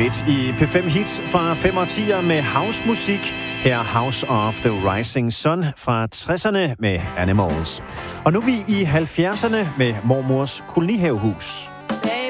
Midt i P5 Hits fra 5 årtier med housemusik. Her House of the Rising Sun fra 60'erne med Animals. Og nu er vi i 70'erne med mormors kolonihavehus. Baby,